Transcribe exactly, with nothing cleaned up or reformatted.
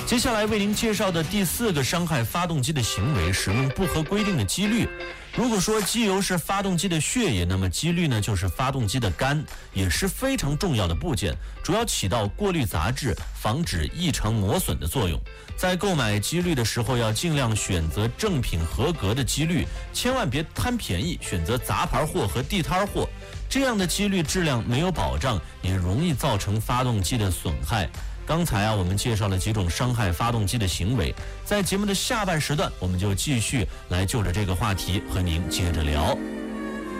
接下来为您介绍的第四个伤害发动机的行为，使用不合规定的机滤。如果说机油是发动机的血液，那么机滤呢就是发动机的肝，也是非常重要的部件，主要起到过滤杂质、防止异常磨损的作用。在购买机滤的时候，要尽量选择正品合格的机滤，千万别贪便宜，选择杂牌货和地摊货。这样的机滤质量没有保障，也容易造成发动机的损害。刚才啊，我们介绍了几种伤害发动机的行为，在节目的下半时段，我们就继续来就着这个话题和您接着聊。